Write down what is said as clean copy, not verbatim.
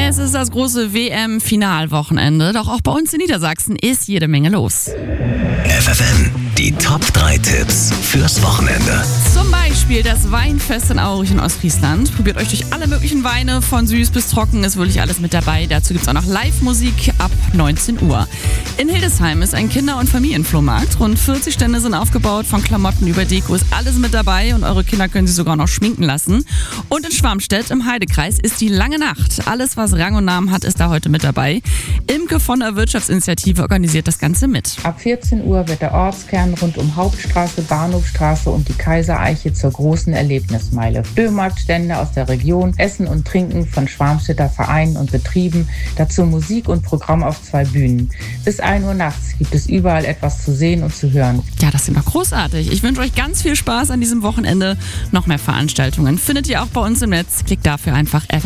Es ist das große WM-Finalwochenende, doch auch bei uns in Niedersachsen ist jede Menge los. FFN, die Top 3 Tipps fürs Wochenende. Zum Beispiel das Weinfest in Aurich in Ostfriesland. Probiert euch durch alle möglichen Weine, von süß bis trocken, ist wirklich alles mit dabei. Dazu gibt es auch noch Live-Musik ab 19 Uhr. In Hildesheim ist ein Kinder- und Familienflohmarkt. Rund 40 Stände sind aufgebaut, von Klamotten über Deko ist alles mit dabei und eure Kinder können sich sogar noch schminken lassen. Und in Schwarmstedt im Heidekreis ist die Lange Nacht. Alles, was Rang und Namen hat, ist da heute mit dabei. Imke von der Wirtschaftsinitiative organisiert das Ganze mit. Ab 14 Uhr wird der Ortskern rund um Hauptstraße, Bahnhofstraße und die Kaisereiche zur großen Erlebnismeile. Flohmarktstände aus der Region, Essen und Trinken von Schwarmstedter Vereinen und Betrieben, dazu Musik und Programm auf 2 Bühnen. Bis 1 Uhr nachts gibt es überall etwas zu sehen und zu hören. Ja, das ist doch großartig. Ich wünsche euch ganz viel Spaß an diesem Wochenende. Noch mehr Veranstaltungen findet ihr auch bei uns im Netz. Klickt dafür einfach